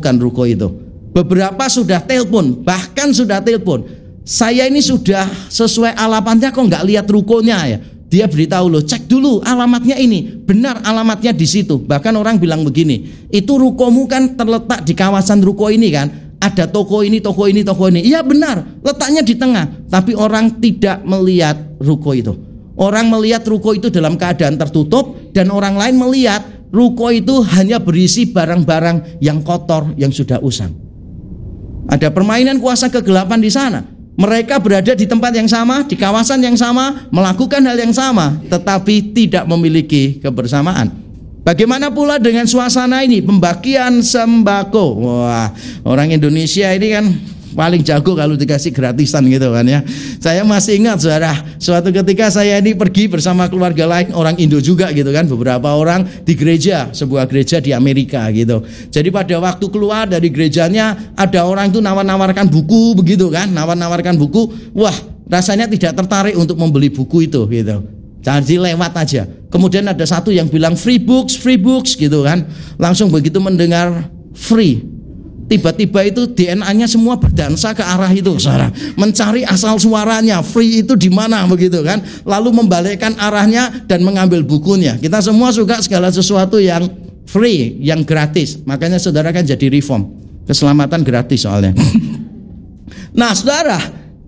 melakukan ruko itu. Beberapa sudah telepon, bahkan sudah telepon. Saya ini sudah sesuai alamatnya kok nggak lihat rukonya ya. Dia beritahu loh, cek dulu alamatnya ini, benar alamatnya di situ. Bahkan orang bilang begini, itu rukomu kan terletak di kawasan ruko ini kan, ada toko ini, toko ini, toko ini. Iya benar, letaknya di tengah. Tapi orang tidak melihat ruko itu. Orang melihat ruko itu dalam keadaan tertutup, dan orang lain melihat ruko itu hanya berisi barang-barang yang kotor, yang sudah usang. Ada permainan kuasa kegelapan di sana. Mereka berada di tempat yang sama, di kawasan yang sama, melakukan hal yang sama, tetapi tidak memiliki kebersamaan. Bagaimana pula dengan suasana ini, pembagian sembako. Wah, orang Indonesia ini kan paling jago kalau dikasih gratisan gitu kan ya. Saya masih ingat saudara, suatu ketika saya ini pergi bersama keluarga lain, orang Indo juga gitu kan, beberapa orang di gereja, sebuah gereja di Amerika gitu. Jadi pada waktu keluar dari gerejanya, ada orang itu nawar-nawarkan buku begitu kan, nawar-nawarkan buku. Wah, rasanya tidak tertarik untuk membeli buku itu gitu. Jadi lewat aja. Kemudian ada satu yang bilang free books gitu kan. Langsung begitu mendengar free, tiba-tiba itu DNA-nya semua berdansa ke arah itu, saudara. Mencari asal suaranya, free itu di mana begitu kan. Lalu membalikkan arahnya dan mengambil bukunya. Kita semua suka segala sesuatu yang free, yang gratis. Makanya saudara kan jadi reform. Keselamatan gratis soalnya. Nah, saudara,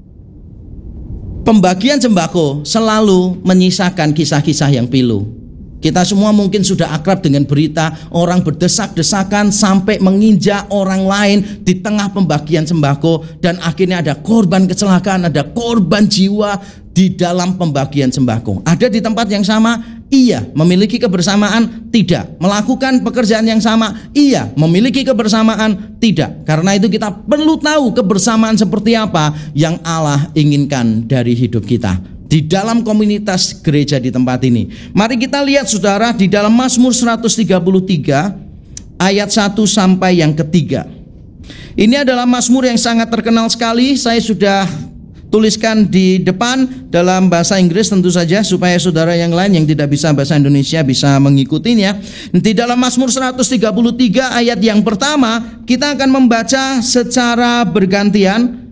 pembagian sembako selalu menyisakan kisah-kisah yang pilu. Kita semua mungkin sudah akrab dengan berita orang berdesak-desakan sampai menginjak orang lain di tengah pembagian sembako, dan akhirnya ada korban kecelakaan, ada korban jiwa di dalam pembagian sembako. Ada di tempat yang sama? Iya. Memiliki kebersamaan? Tidak. Melakukan pekerjaan yang sama? Iya. Memiliki kebersamaan? Tidak. Karena itu kita perlu tahu kebersamaan seperti apa yang Allah inginkan dari hidup kita di dalam komunitas gereja di tempat ini. Mari kita lihat saudara di dalam Mazmur 133 ayat 1 sampai yang ketiga. Ini adalah Mazmur yang sangat terkenal sekali. Saya sudah tuliskan di depan dalam bahasa Inggris tentu saja, supaya saudara yang lain yang tidak bisa bahasa Indonesia bisa mengikutinya. Di dalam Mazmur 133 ayat yang pertama, kita akan membaca secara bergantian.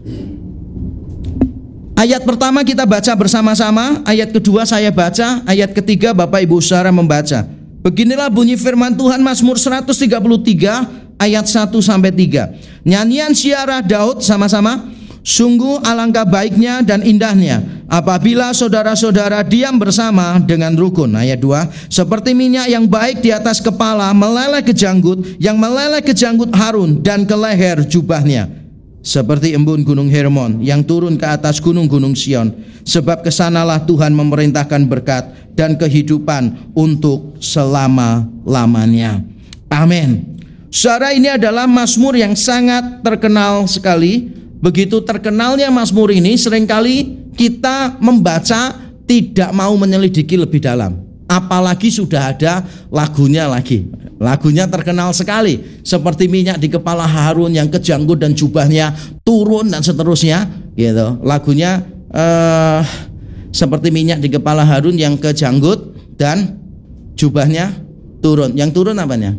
Ayat pertama kita baca bersama-sama, ayat kedua saya baca, ayat ketiga Bapak Ibu Saudara membaca. Beginilah bunyi firman Tuhan, Mazmur 133 ayat 1 sampai 3. Nyanyian syiarah Daud sama-sama. Sungguh alangkah baiknya dan indahnya apabila saudara-saudara diam bersama dengan rukun. Ayat 2. Seperti minyak yang baik di atas kepala meleleh ke janggut, yang meleleh ke janggut Harun dan ke leher jubahnya. Seperti embun gunung Hermon yang turun ke atas gunung-gunung Sion. Sebab kesanalah Tuhan memerintahkan berkat dan kehidupan untuk selama-lamanya. Amin. Saudara, ini adalah Mazmur yang sangat terkenal sekali. Begitu terkenalnya Mazmur ini, seringkali kita membaca tidak mau menyelidiki lebih dalam. Apalagi sudah ada lagunya lagi. Lagunya terkenal sekali, seperti minyak di kepala Harun yang ke janggut dan jubahnya turun dan seterusnya gitu. Lagunya seperti minyak di kepala Harun yang ke janggut dan jubahnya turun. Yang turun apanya?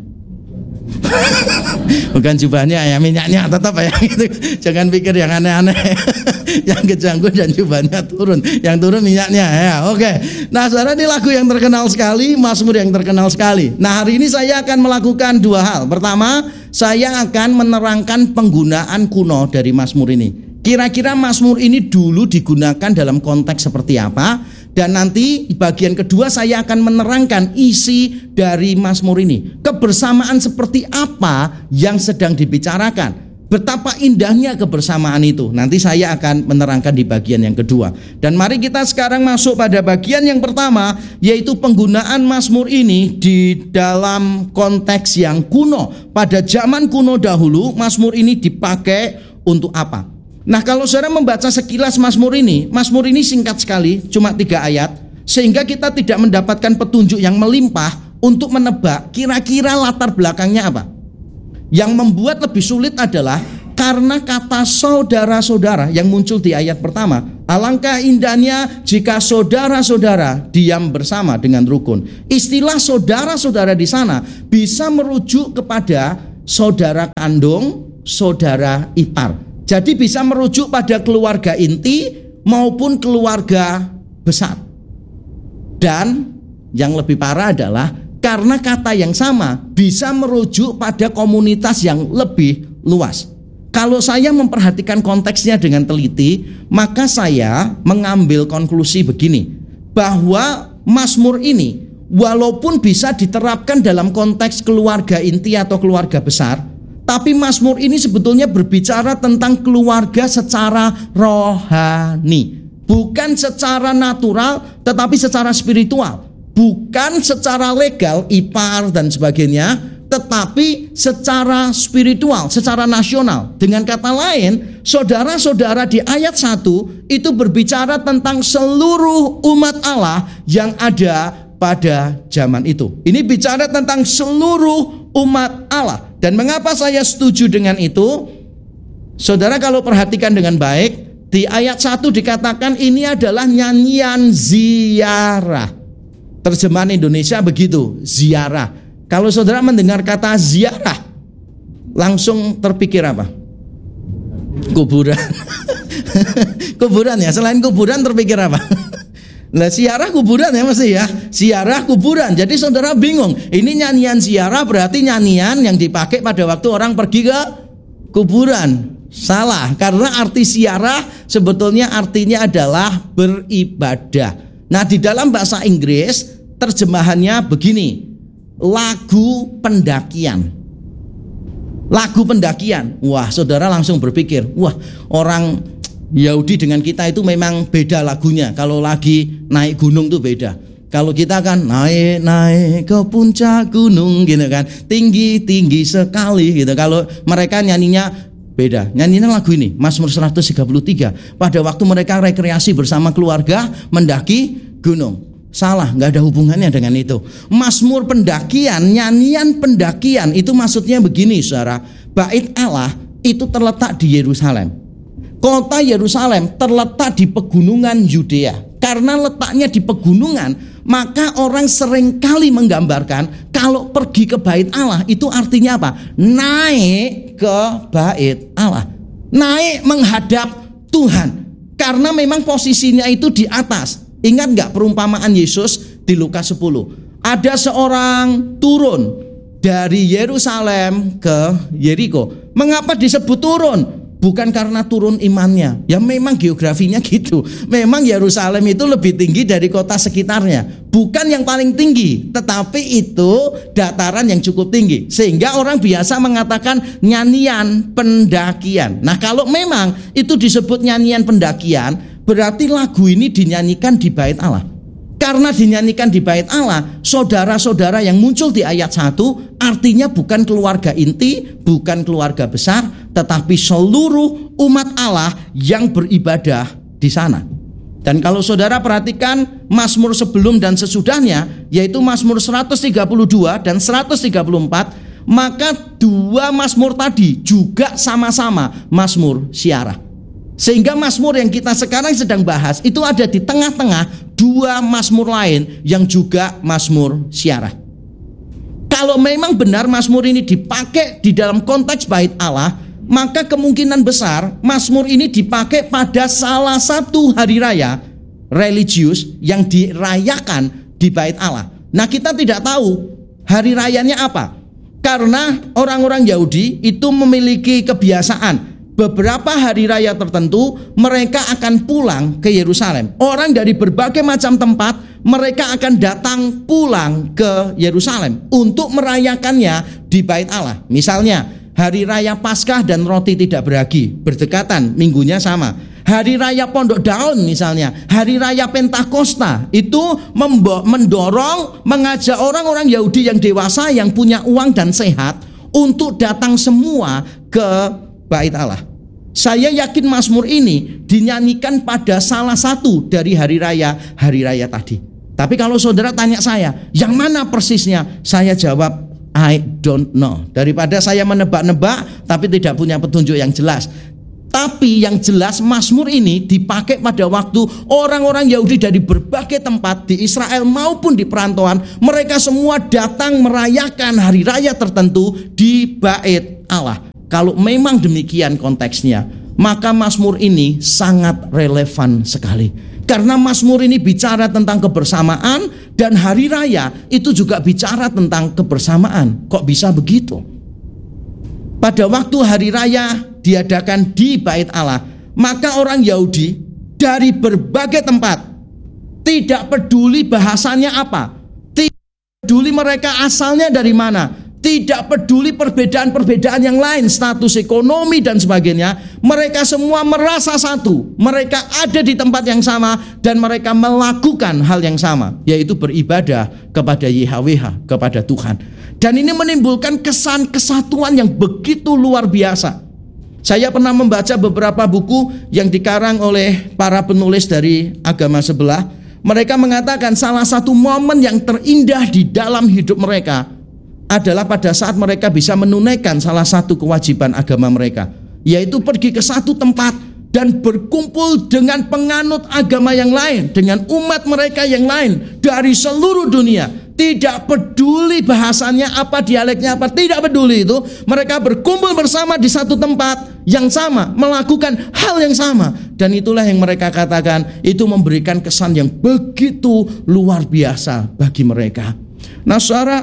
Bukan jubahnya ya, minyaknya tetap ya gitu. Jangan pikir yang aneh-aneh. Yang ke janggut dan jubahnya turun, yang turun minyaknya ya. Oke. Nah, saudara, ini lagu yang terkenal sekali, Mazmur yang terkenal sekali. Nah, hari ini saya akan melakukan dua hal. Pertama, saya akan menerangkan penggunaan kuno dari Mazmur ini. Kira-kira Mazmur ini dulu digunakan dalam konteks seperti apa? Dan nanti di bagian kedua saya akan menerangkan isi dari Mazmur ini. Kebersamaan seperti apa yang sedang dibicarakan. Betapa indahnya kebersamaan itu. Nanti saya akan menerangkan di bagian yang kedua. Dan mari kita sekarang masuk pada bagian yang pertama, yaitu penggunaan Mazmur ini di dalam konteks yang kuno. Pada zaman kuno dahulu, Mazmur ini dipakai untuk apa? Nah, kalau saudara membaca sekilas Mazmur ini singkat sekali, cuma 3 ayat, sehingga kita tidak mendapatkan petunjuk yang melimpah untuk menebak kira-kira latar belakangnya apa. Yang membuat lebih sulit adalah karena kata saudara-saudara yang muncul di ayat pertama. Alangkah indahnya jika saudara-saudara diam bersama dengan rukun. Istilah saudara-saudara di sana bisa merujuk kepada saudara kandung, saudara ipar. Jadi bisa merujuk pada keluarga inti maupun keluarga besar. Dan yang lebih parah adalah karena kata yang sama bisa merujuk pada komunitas yang lebih luas. Kalau saya memperhatikan konteksnya dengan teliti, maka saya mengambil konklusi begini, bahwa Mazmur ini walaupun bisa diterapkan dalam konteks keluarga inti atau keluarga besar, tapi Mazmur ini sebetulnya berbicara tentang keluarga secara rohani, bukan secara natural tetapi secara spiritual, bukan secara legal, ipar dan sebagainya, tetapi secara spiritual, secara nasional. Dengan kata lain, saudara-saudara di ayat 1 itu berbicara tentang seluruh umat Allah yang ada pada zaman itu. Ini bicara tentang seluruh umat Allah. Dan mengapa saya setuju dengan itu? Saudara kalau perhatikan dengan baik, di ayat 1 dikatakan ini adalah nyanyian ziarah. Terjemahan Indonesia begitu, ziarah. Kalau saudara mendengar kata ziarah, langsung terpikir apa? Kuburan. Kuburan ya, selain kuburan terpikir apa? Nah, ziarah kuburan ya masih ya. Ziarah kuburan. Jadi saudara bingung, ini nyanyian ziarah berarti nyanyian yang dipakai pada waktu orang pergi ke kuburan. Salah, karena arti ziarah sebetulnya artinya adalah beribadah. Nah, di dalam bahasa Inggris terjemahannya begini, lagu pendakian. Lagu pendakian. Wah, saudara langsung berpikir, wah, orang Yahudi dengan kita itu memang beda lagunya. Kalau lagi naik gunung tuh beda. Kalau kita kan naik ke puncak gunung gitu kan, tinggi sekali gitu. Kalau mereka nyanyinya beda. Nyanyinya lagu ini, Mazmur 133. Pada waktu mereka rekreasi bersama keluarga mendaki gunung. Salah, nggak ada hubungannya dengan itu. Mazmur pendakian, nyanyian pendakian itu maksudnya begini, saudara. Bait Allah itu terletak di Yerusalem. Kota Yerusalem terletak di pegunungan Yudea. Karena letaknya di pegunungan, maka orang seringkali menggambarkan kalau pergi ke bait Allah itu artinya apa? Naik ke bait Allah. Naik menghadap Tuhan. Karena memang posisinya itu di atas. Ingat gak perumpamaan Yesus di Lukas 10? Ada seorang turun dari Yerusalem ke Yeriko. Mengapa disebut turun? Bukan karena turun imannya. Ya memang geografinya gitu. Memang Yerusalem itu lebih tinggi dari kota sekitarnya. Bukan yang paling tinggi, tetapi itu dataran yang cukup tinggi. Sehingga orang biasa mengatakan nyanyian pendakian. Nah, kalau memang itu disebut nyanyian pendakian, berarti lagu ini dinyanyikan di bait Allah. Karena dinyanyikan di bait Allah, saudara-saudara yang muncul di ayat 1 artinya bukan keluarga inti, bukan keluarga besar, tetapi seluruh umat Allah yang beribadah di sana. Dan kalau saudara perhatikan Mazmur sebelum dan sesudahnya, yaitu Mazmur 132 dan 134, maka dua Mazmur tadi juga sama-sama Mazmur syiarah. Sehingga Mazmur yang kita sekarang sedang bahas itu ada di tengah-tengah dua Mazmur lain yang juga Mazmur syiarah. Kalau memang benar Mazmur ini dipakai di dalam konteks bait Allah, maka kemungkinan besar Mazmur ini dipakai pada salah satu hari raya religius yang dirayakan di bait Allah. Nah, kita tidak tahu hari rayanya apa. Karena orang-orang Yahudi itu memiliki kebiasaan beberapa hari raya tertentu mereka akan pulang ke Yerusalem. Orang dari berbagai macam tempat mereka akan datang pulang ke Yerusalem untuk merayakannya di bait Allah. Misalnya hari raya Paskah dan roti tidak beragi berdekatan, minggunya sama. Hari raya Pondok Daun misalnya, hari raya Pentakosta itu mendorong, mengajak orang-orang Yahudi yang dewasa yang punya uang dan sehat untuk datang semua ke bait Allah. Saya yakin Mazmur ini dinyanyikan pada salah satu dari hari raya tadi. Tapi kalau saudara tanya saya, yang mana persisnya? Saya jawab, I don't know. Daripada saya menebak-nebak tapi tidak punya petunjuk yang jelas. Tapi yang jelas Mazmur ini dipakai pada waktu orang-orang Yahudi dari berbagai tempat di Israel maupun di perantauan. Mereka semua datang merayakan hari raya tertentu di Bait Allah. Kalau memang demikian konteksnya, maka Mazmur ini sangat relevan sekali. Karena Mazmur ini bicara tentang kebersamaan, dan hari raya itu juga bicara tentang kebersamaan. Kok bisa begitu? Pada waktu hari raya diadakan di Bait Allah, maka orang Yahudi dari berbagai tempat, tidak peduli bahasanya apa, tidak peduli mereka asalnya dari mana, tidak peduli perbedaan-perbedaan yang lain, status ekonomi dan sebagainya, mereka semua merasa satu, mereka ada di tempat yang sama dan mereka melakukan hal yang sama, yaitu beribadah kepada YHWH, kepada Tuhan. Dan ini menimbulkan kesan kesatuan yang begitu luar biasa. Saya pernah membaca beberapa buku yang dikarang oleh para penulis dari agama sebelah. Mereka mengatakan salah satu momen yang terindah di dalam hidup mereka adalah pada saat mereka bisa menunaikan salah satu kewajiban agama mereka, yaitu pergi ke satu tempat dan berkumpul dengan penganut agama yang lain, dengan umat mereka yang lain dari seluruh dunia. Tidak peduli bahasanya apa, dialeknya apa, tidak peduli itu. Mereka berkumpul bersama di satu tempat yang sama, melakukan hal yang sama. Dan itulah yang mereka katakan, itu memberikan kesan yang begitu luar biasa bagi mereka. Nah saudara,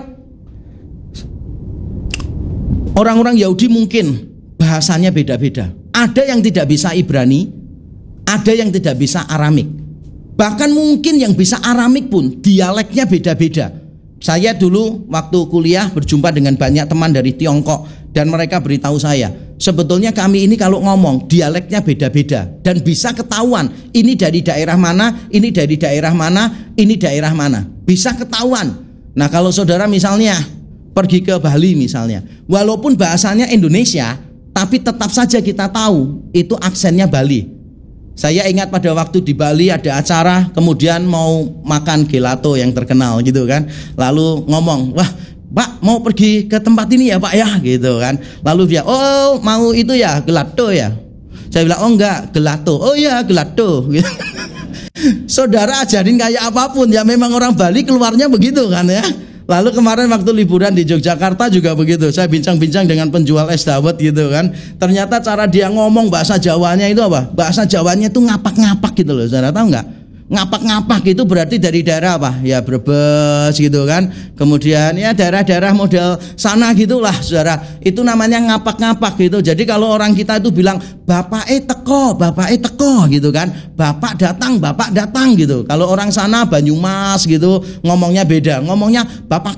orang-orang Yahudi mungkin bahasanya beda-beda. Ada yang tidak bisa Ibrani, ada yang tidak bisa Aramik. Bahkan mungkin yang bisa Aramik pun dialeknya beda-beda. Saya dulu waktu kuliah berjumpa dengan banyak teman dari Tiongkok, dan mereka beritahu saya, sebetulnya kami ini kalau ngomong dialeknya beda-beda dan bisa ketahuan ini dari daerah mana, ini dari daerah mana, ini daerah mana. Bisa ketahuan. Nah kalau saudara misalnya pergi ke Bali misalnya, walaupun bahasanya Indonesia, tapi tetap saja kita tahu itu aksennya Bali. Saya ingat pada waktu di Bali ada acara, kemudian mau makan gelato yang terkenal gitu kan. Lalu ngomong, wah Pak mau pergi ke tempat ini ya Pak ya gitu kan. Lalu dia, oh mau itu ya gelato ya. Saya bilang, oh enggak gelato. Oh iya gelato gitu. Saudara ajarin kayak apapun ya, memang orang Bali keluarnya begitu kan ya. Lalu kemarin waktu liburan di Yogyakarta juga begitu. Saya bincang-bincang dengan penjual es dawet gitu kan. Ternyata cara dia ngomong bahasa Jawanya itu apa? Bahasa Jawanya itu ngapak-ngapak gitu loh. Saudara tahu nggak? Ngapak-ngapak itu berarti dari daerah apa? Ya Brebes gitu kan. Kemudian ya daerah-daerah model sana gitulah saudara. Itu namanya ngapak-ngapak gitu. Jadi kalau orang kita itu bilang bapak teko gitu kan. Bapak datang gitu. Kalau orang sana Banyumas gitu ngomongnya beda. Ngomongnya bapak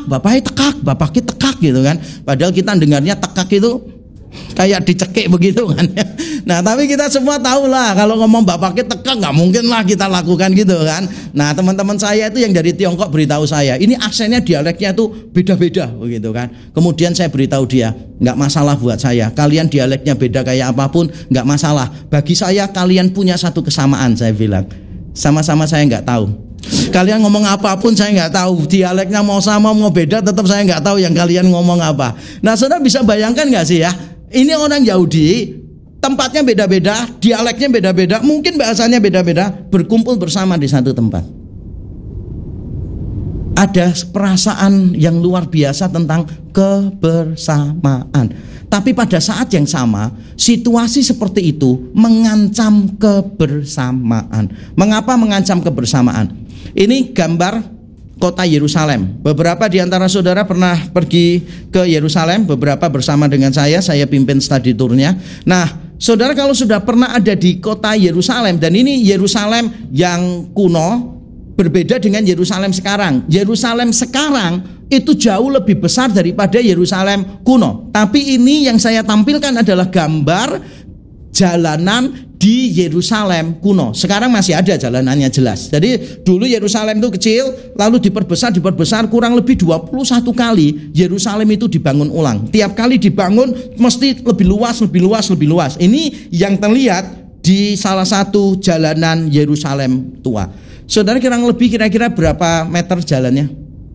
tekak gitu kan. Padahal kita dengarnya tekak itu kayak dicekik begitu kan. Nah tapi kita semua tahu lah kalau ngomong bapaknya tekak nggak mungkin lah kita lakukan gitu kan. Nah teman-teman saya itu yang dari Tiongkok beritahu saya, ini aksennya dialeknya itu beda-beda begitu kan. Kemudian saya beritahu dia, nggak masalah buat saya, kalian dialeknya beda kayak apapun nggak masalah. Bagi saya kalian punya satu kesamaan, saya bilang. Sama-sama saya nggak tahu. Kalian ngomong apapun saya nggak tahu, dialeknya mau sama mau beda tetap saya nggak tahu yang kalian ngomong apa. Nah saudara bisa bayangkan nggak sih ya, ini orang Yahudi tempatnya beda-beda, dialeknya beda-beda, mungkin bahasanya beda-beda, berkumpul bersama di satu tempat. Ada perasaan yang luar biasa tentang kebersamaan. Tapi pada saat yang sama, situasi seperti itu mengancam kebersamaan. Mengapa mengancam kebersamaan? Ini gambar kota Yerusalem. Beberapa di antara saudara pernah pergi ke Yerusalem, beberapa bersama dengan saya pimpin study tournya. Nah, saudara kalau sudah pernah ada di kota Yerusalem, dan ini Yerusalem yang kuno, berbeda dengan Yerusalem sekarang. Yerusalem sekarang itu jauh lebih besar daripada Yerusalem kuno. Tapi ini yang saya tampilkan adalah gambar jalanan di Yerusalem kuno. Sekarang masih ada jalanannya jelas. Jadi dulu Yerusalem itu kecil, lalu diperbesar kurang lebih 21 kali Yerusalem itu dibangun ulang. Tiap kali dibangun mesti lebih luas. Ini yang terlihat di salah satu jalanan Yerusalem tua. Saudara kira-kira berapa meter jalannya?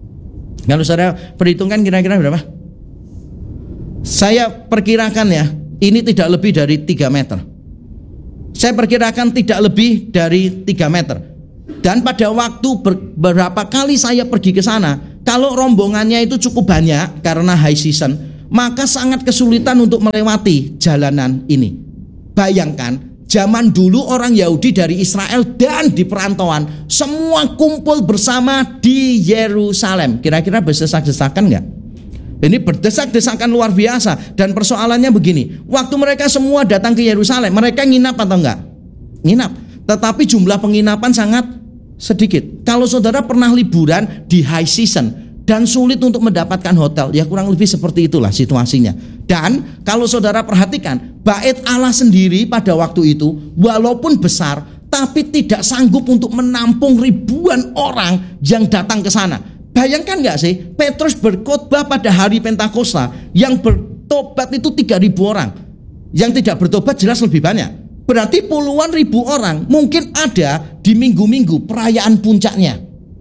Kalau saudara perhitungkan kira-kira berapa? Saya perkirakan ya, Ini tidak lebih dari 3 meter. Saya perkirakan tidak lebih dari 3 meter. Dan pada waktu beberapa kali saya pergi ke sana, kalau rombongannya itu cukup banyak karena high season, maka sangat kesulitan untuk melewati jalanan ini. Bayangkan, zaman dulu orang Yahudi dari Israel dan di perantauan semua kumpul bersama di Yerusalem. Kira-kira berdesak-desakan nggak? Ini berdesak-desakan luar biasa. Dan persoalannya begini, waktu mereka semua datang ke Yerusalem, mereka nginap atau enggak? Nginap. Tetapi jumlah penginapan sangat sedikit. Kalau saudara pernah liburan di high season dan sulit untuk mendapatkan hotel, ya kurang lebih seperti itulah situasinya. Dan kalau saudara perhatikan, bait Allah sendiri pada waktu itu walaupun besar, tapi tidak sanggup untuk menampung ribuan orang yang datang ke sana. Bayangkan gak sih, Petrus berkhotbah pada hari Pentakosta, yang bertobat itu 3.000 orang, yang tidak bertobat jelas lebih banyak. Berarti puluhan ribu orang mungkin ada di minggu-minggu perayaan puncaknya.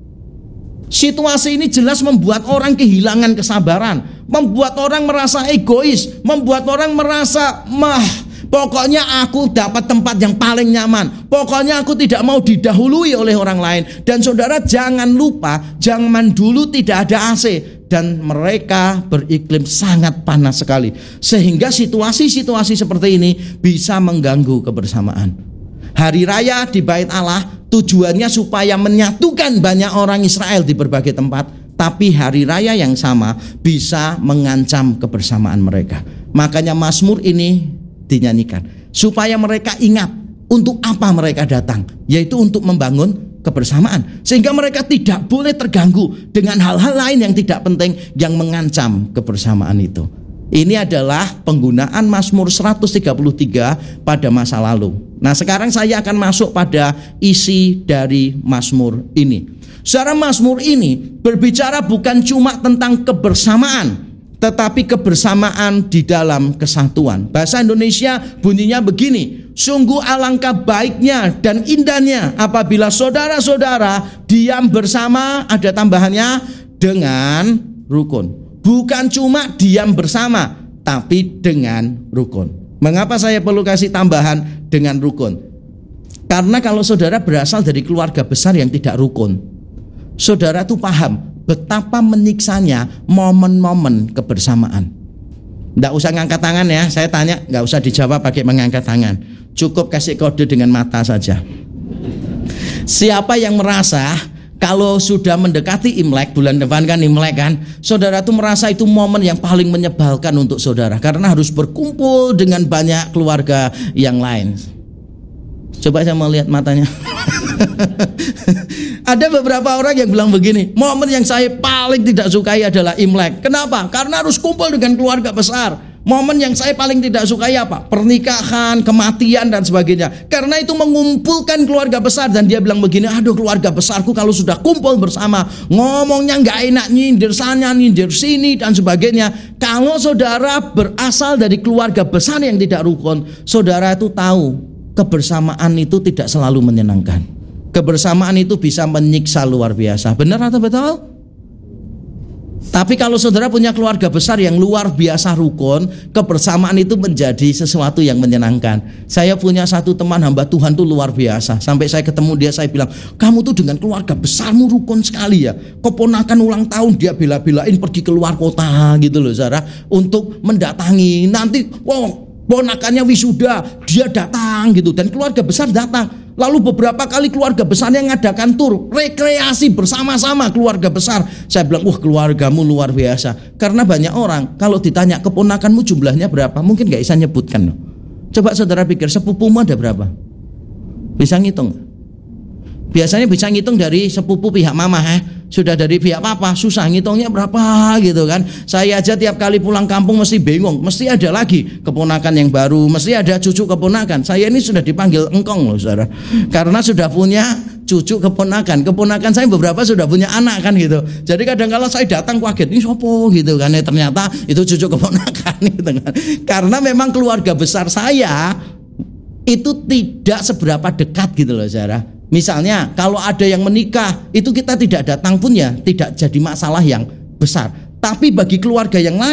Situasi ini jelas membuat orang kehilangan kesabaran, membuat orang merasa egois, membuat orang merasa pokoknya aku dapat tempat yang paling nyaman, pokoknya aku tidak mau didahului oleh orang lain. Dan saudara jangan lupa, zaman dulu tidak ada AC dan mereka beriklim sangat panas sekali, sehingga situasi-situasi seperti ini bisa mengganggu kebersamaan. Hari raya di Bait Allah tujuannya supaya menyatukan banyak orang Israel di berbagai tempat, tapi hari raya yang sama bisa mengancam kebersamaan mereka. Makanya Mazmur ini dinyanyikan supaya mereka ingat untuk apa mereka datang, yaitu untuk membangun kebersamaan, sehingga mereka tidak boleh terganggu dengan hal-hal lain yang tidak penting yang mengancam kebersamaan itu. Ini adalah penggunaan Mazmur 133 pada masa lalu. Nah, sekarang saya akan masuk pada isi dari Mazmur ini. Saudara, Mazmur ini berbicara bukan cuma tentang kebersamaan, tetapi kebersamaan di dalam kesatuan. Bahasa Indonesia bunyinya begini: sungguh alangkah baiknya dan indahnya apabila saudara-saudara diam bersama, ada tambahannya, dengan rukun. Bukan cuma diam bersama, tapi dengan rukun. Mengapa saya perlu kasih tambahan dengan rukun? Karena kalau saudara berasal dari keluarga besar yang tidak rukun, saudara tuh paham betapa menyiksanya momen-momen kebersamaan. Nggak usah ngangkat tangan ya, saya tanya nggak usah dijawab pakai mengangkat tangan, cukup kasih kode dengan mata saja. Siapa yang merasa kalau sudah mendekati Imlek, bulan depan kan Imlek kan, saudara tuh merasa itu momen yang paling menyebalkan untuk saudara, karena harus berkumpul dengan banyak keluarga yang lain. Coba saya mau lihat matanya. Ada beberapa orang yang bilang begini, momen yang saya paling tidak sukai adalah Imlek. Kenapa? Karena harus kumpul dengan keluarga besar. Momen yang saya paling tidak sukai apa? Pernikahan, kematian dan sebagainya. Karena itu mengumpulkan keluarga besar. Dan dia bilang begini, aduh keluarga besarku kalau sudah kumpul bersama, ngomongnya nggak enak, nyindir sana, nyindir sini dan sebagainya. Kalau saudara berasal dari keluarga besar yang tidak rukun, saudara itu tahu kebersamaan itu tidak selalu menyenangkan. Kebersamaan itu bisa menyiksa luar biasa. Benar atau betul? Tapi kalau saudara punya keluarga besar yang luar biasa rukun, kebersamaan itu menjadi sesuatu yang menyenangkan. Saya punya satu teman hamba Tuhan tuh luar biasa. Sampai saya ketemu dia, saya bilang, kamu tuh dengan keluarga besarmu rukun sekali ya. Keponakan ulang tahun dia bela-belain pergi ke luar kota gitu loh saudara, untuk mendatangi. Nanti ponakannya wisuda, dia datang gitu. Dan keluarga besar datang. Lalu beberapa kali keluarga besar yang ngadakan tur rekreasi bersama-sama keluarga besar. Saya bilang, wah keluargamu luar biasa. Karena banyak orang kalau ditanya keponakanmu jumlahnya berapa, mungkin gak bisa nyebutkan. Coba saudara pikir, sepupumu ada berapa? Bisa ngitung? Biasanya bisa ngitung dari sepupu pihak mama, sudah dari pihak papa susah ngitungnya berapa gitu kan. Saya aja tiap kali pulang kampung mesti bingung, mesti ada lagi keponakan yang baru, mesti ada cucu keponakan. Saya ini sudah dipanggil engkong loh saudara, karena sudah punya cucu keponakan. Keponakan saya beberapa sudah punya anak kan gitu. Jadi kadang-kala saya datang kaget, ini sopo gitu kan, ternyata itu cucu keponakan gitu kan. Karena memang keluarga besar saya itu tidak seberapa dekat gitu loh saudara. Misalnya kalau ada yang menikah, itu kita tidak datang pun ya tidak jadi masalah yang besar. Tapi bagi keluarga yang lain,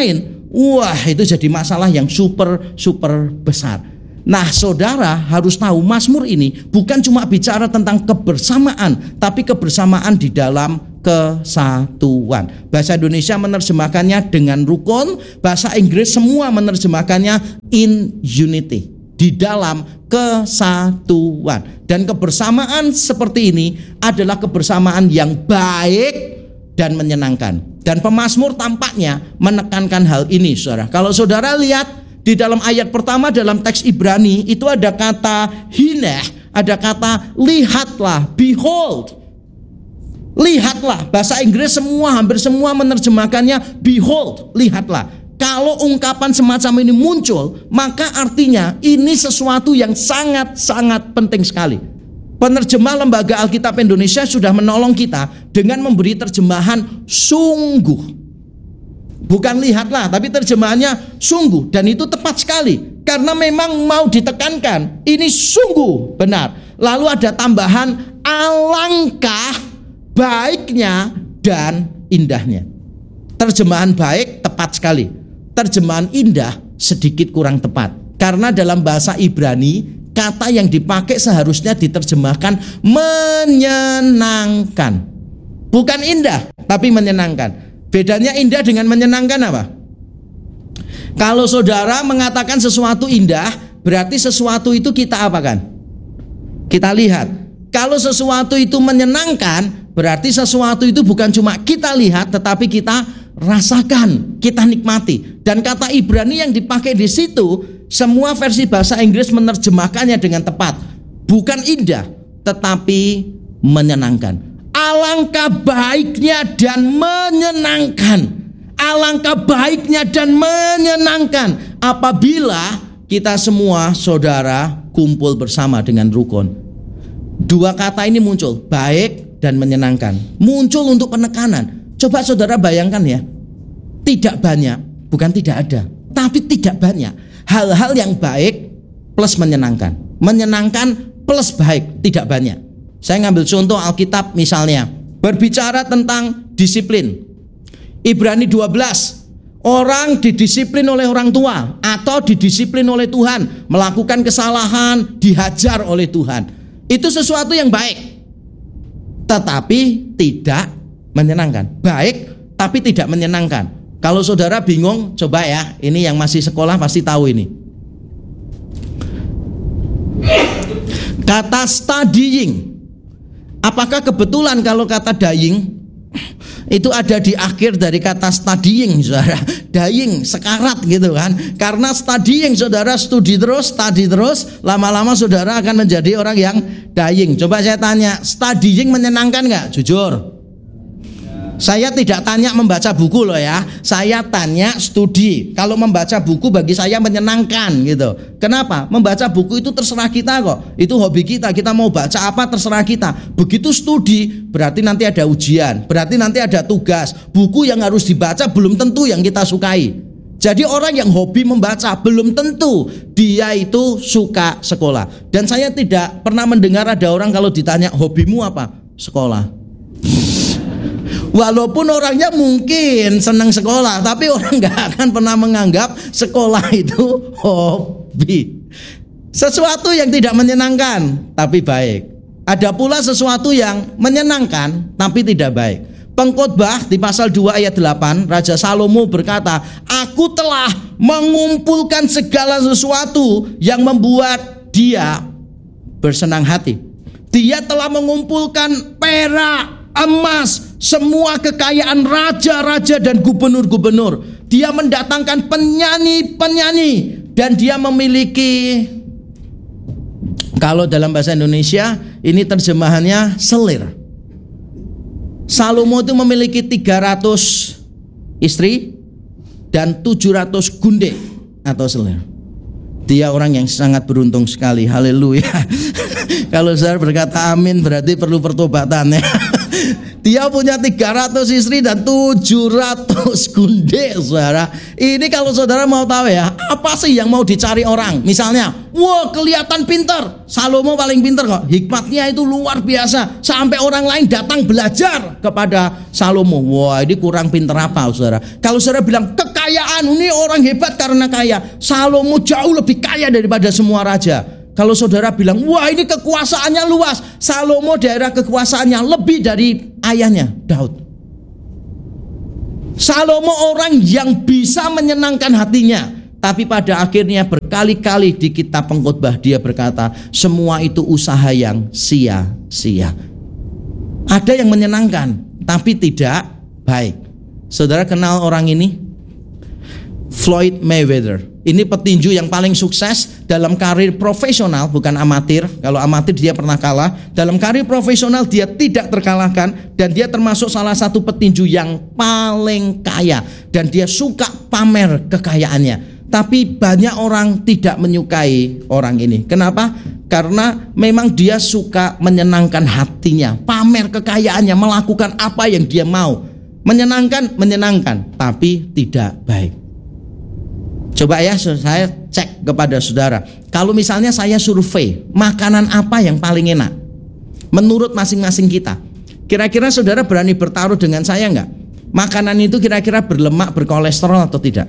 wah itu jadi masalah yang super besar. Nah saudara harus tahu Mazmur ini bukan cuma bicara tentang kebersamaan, tapi kebersamaan di dalam kesatuan. Bahasa Indonesia menerjemahkannya dengan rukun, bahasa Inggris semua menerjemahkannya in unity, di dalam kesatuan. Dan kebersamaan seperti ini adalah kebersamaan yang baik dan menyenangkan. Dan pemazmur tampaknya menekankan hal ini, saudara. Kalau saudara lihat di dalam ayat pertama dalam teks Ibrani itu ada kata hineh, ada kata lihatlah, behold. Lihatlah, bahasa Inggris hampir semua menerjemahkannya behold, lihatlah. Kalau ungkapan semacam ini muncul, maka artinya ini sesuatu yang sangat penting sekali. Penerjemah Lembaga Alkitab Indonesia sudah menolong kita dengan memberi terjemahan sungguh. Bukan lihatlah, tapi terjemahannya sungguh. Dan itu tepat sekali, karena memang mau ditekankan ini sungguh benar. Lalu ada tambahan alangkah baiknya dan indahnya. Terjemahan baik tepat sekali, terjemahan indah sedikit kurang tepat. Karena dalam bahasa Ibrani kata yang dipakai seharusnya diterjemahkan menyenangkan. Bukan indah, tapi menyenangkan. Bedanya indah dengan menyenangkan apa? Kalau saudara mengatakan sesuatu indah, berarti sesuatu itu kita apakan? Kita lihat. Kalau sesuatu itu menyenangkan, berarti sesuatu itu bukan cuma kita lihat, tetapi kita rasakan, kita nikmati. Dan kata Ibrani yang dipakai di situ, semua versi bahasa Inggris menerjemahkannya dengan tepat. Bukan indah, tetapi menyenangkan. Alangkah baiknya dan menyenangkan. Alangkah baiknya dan menyenangkan apabila kita semua saudara kumpul bersama dengan rukun. Dua kata ini muncul, baik dan menyenangkan. Muncul untuk penekanan. Coba saudara bayangkan ya. Tidak banyak, bukan tidak ada, tapi tidak banyak hal-hal yang baik plus menyenangkan. Menyenangkan plus baik, tidak banyak. Saya ngambil contoh Alkitab misalnya, berbicara tentang disiplin. Ibrani 12, orang didisiplin oleh orang tua atau didisiplin oleh Tuhan, melakukan kesalahan, dihajar oleh Tuhan. Itu sesuatu yang baik, tetapi tidak menyenangkan. Baik, tapi tidak menyenangkan. Kalau saudara bingung, coba ya, ini yang masih sekolah pasti tahu ini. Kata studying. Apakah kebetulan kalau kata dying itu ada di akhir dari kata studying, saudara? Dying, sekarat gitu kan. Karena studying, saudara studi terus, study terus, lama-lama saudara akan menjadi orang yang dying. Coba saya tanya, studying menyenangkan nggak? Jujur. Saya tidak tanya membaca buku loh ya. Saya tanya studi. Kalau membaca buku bagi saya menyenangkan gitu. Kenapa? Membaca buku itu terserah kita kok. Itu hobi kita. Kita mau baca apa terserah kita. Begitu studi berarti nanti ada ujian. Berarti nanti ada tugas. Buku yang harus dibaca belum tentu yang kita sukai. Jadi orang yang hobi membaca belum tentu dia itu suka sekolah. Dan saya tidak pernah mendengar ada orang kalau ditanya hobimu apa? Sekolah. Walaupun orangnya mungkin senang sekolah, tapi orang gak akan pernah menganggap sekolah itu hobi. Sesuatu yang tidak menyenangkan tapi baik. Ada pula sesuatu yang menyenangkan tapi tidak baik. Pengkhotbah di pasal 2 ayat 8, Raja Salomo berkata, aku telah mengumpulkan segala sesuatu yang membuat dia bersenang hati. Dia telah mengumpulkan perak, emas, semua kekayaan raja-raja dan gubernur-gubernur. Dia mendatangkan penyanyi-penyanyi dan dia memiliki, kalau dalam bahasa Indonesia ini terjemahannya selir. Salomo itu memiliki 300 istri dan 700 gunde atau selir. Dia orang yang sangat beruntung sekali. Haleluya. Kalau saya berkata amin berarti perlu pertobatan ya. Dia punya 300 istri dan 700 gundik, saudara. Ini kalau saudara mau tahu ya, apa sih yang mau dicari orang? Misalnya, wah kelihatan pinter. Salomo paling pinter kok. Hikmatnya itu luar biasa. Sampai orang lain datang belajar kepada Salomo. Wah, ini kurang pinter apa, saudara? Kalau saudara bilang kekayaan, ini orang hebat karena kaya. Salomo jauh lebih kaya daripada semua raja. Kalau saudara bilang, wah ini kekuasaannya luas, Salomo daerah kekuasaannya lebih dari ayahnya, Daud. Salomo orang yang bisa menyenangkan hatinya, tapi pada akhirnya berkali-kali di kitab pengkhotbah dia berkata, semua itu usaha yang sia-sia. Ada yang menyenangkan, tapi tidak baik. Saudara kenal orang ini? Floyd Mayweather. Ini petinju yang paling sukses dalam karir profesional, bukan amatir. Kalau amatir dia pernah kalah. Dalam karir profesional dia tidak terkalahkan. Dan dia termasuk salah satu petinju yang paling kaya. Dan dia suka pamer kekayaannya. Tapi banyak orang tidak menyukai orang ini. Kenapa? Karena memang dia suka menyenangkan hatinya, pamer kekayaannya, melakukan apa yang dia mau. Menyenangkan, tapi tidak baik. Coba ya saya cek kepada saudara. Kalau misalnya saya survei, makanan apa yang paling enak menurut masing-masing kita, kira-kira saudara berani bertaruh dengan saya enggak? Makanan itu kira-kira berlemak, berkolesterol atau tidak?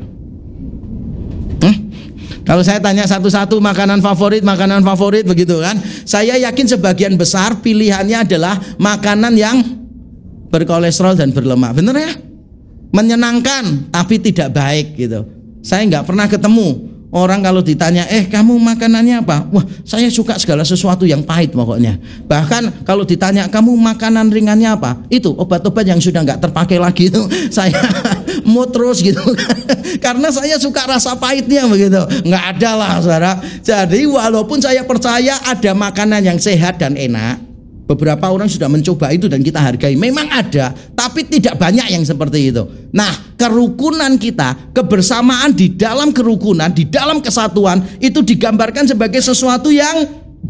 Kalau saya tanya satu-satu makanan favorit begitu kan, saya yakin sebagian besar pilihannya adalah makanan yang berkolesterol dan berlemak. Bener ya? Menyenangkan tapi tidak baik gitu. Saya nggak pernah ketemu orang kalau ditanya, kamu makanannya apa? Wah, saya suka segala sesuatu yang pahit pokoknya. Bahkan kalau ditanya, kamu makanan ringannya apa? Itu obat-obat yang sudah nggak terpakai lagi itu saya mau terus gitu. Karena saya suka rasa pahitnya begitu. Nggak ada lah, saudara. Jadi walaupun saya percaya ada makanan yang sehat dan enak, beberapa orang sudah mencoba itu dan kita hargai. Memang ada, tapi tidak banyak yang seperti itu. Nah, kerukunan kita, kebersamaan di dalam kerukunan, di dalam kesatuan itu digambarkan sebagai sesuatu yang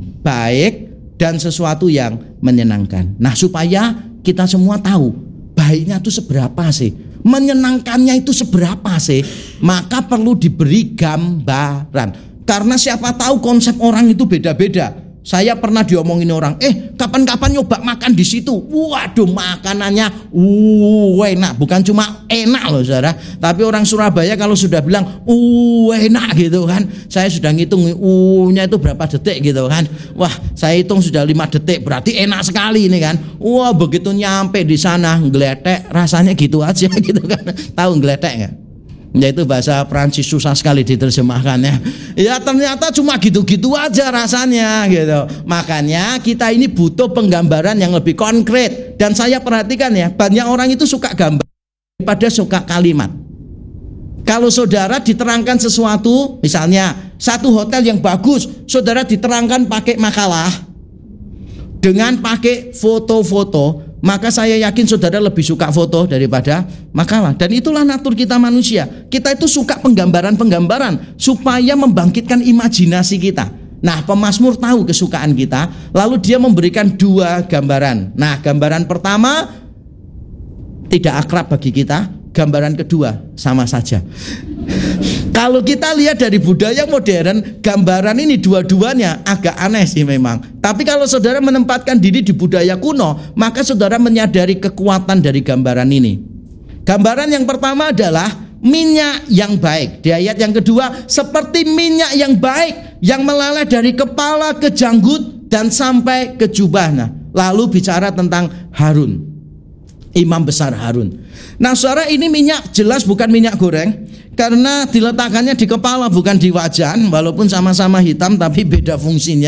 baik dan sesuatu yang menyenangkan. Nah, supaya kita semua tahu baiknya itu seberapa sih, menyenangkannya itu seberapa sih, maka perlu diberi gambaran. Karena siapa tahu konsep orang itu beda-beda. Saya pernah diomongin orang, kapan-kapan nyoba makan di situ. Waduh, makanannya enak. Bukan cuma enak loh, saudara. Tapi orang Surabaya kalau sudah bilang enak gitu kan, saya sudah ngitung nya itu berapa detik gitu kan. Wah, saya hitung sudah 5 detik, berarti enak sekali ini kan. Wah, begitu nyampe di sana ngeletek, rasanya gitu aja gitu kan. Tahu ngeletek nggak? Yaitu bahasa Prancis susah sekali diterjemahkannya. Ya ternyata cuma gitu-gitu aja rasanya gitu. Makanya kita ini butuh penggambaran yang lebih konkret. Dan saya perhatikan ya, banyak orang itu suka gambar daripada suka kalimat. Kalau saudara diterangkan sesuatu, misalnya satu hotel yang bagus, saudara diterangkan pakai makalah dengan pakai foto-foto, maka saya yakin saudara lebih suka foto daripada makalah. Dan itulah natur kita manusia. Kita itu suka penggambaran-penggambaran supaya membangkitkan imajinasi kita. Nah, pemazmur tahu kesukaan kita, lalu dia memberikan 2 gambaran. Nah, gambaran pertama tidak akrab bagi kita, gambaran kedua sama saja. Kalau kita lihat dari budaya modern, gambaran ini dua-duanya agak aneh sih memang. Tapi kalau saudara menempatkan diri di budaya kuno, maka saudara menyadari kekuatan dari gambaran ini. Gambaran yang pertama adalah minyak yang baik. Di ayat yang kedua, seperti minyak yang baik yang meleleh dari kepala ke janggut dan sampai ke jubah. Nah, lalu bicara tentang Harun, imam besar Harun. Nah, saudara, ini minyak jelas bukan minyak goreng. Karena diletakkannya di kepala bukan di wajan, walaupun sama-sama hitam tapi beda fungsinya.